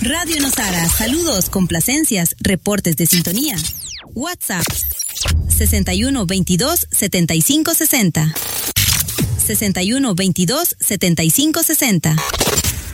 Radio Nosara, saludos, complacencias, reportes de sintonía. WhatsApp 61 22 75 60. 61 22 75 60.